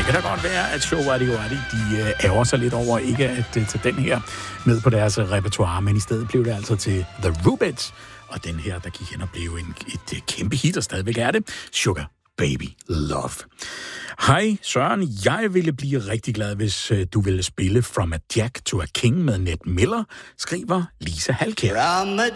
Det kan da godt være, at Showati de ærger sig lidt over ikke at tage den her med på deres repertoire, men i stedet blev det altså til The Rubettes, og den her, der gik hen og blev et kæmpe hit, og stadigvæk er det, Sugar Baby Love. Hej Søren, jeg ville blive rigtig glad, hvis du ville spille From a Jack to a King med Ned Miller, skriver Lisa Halkær.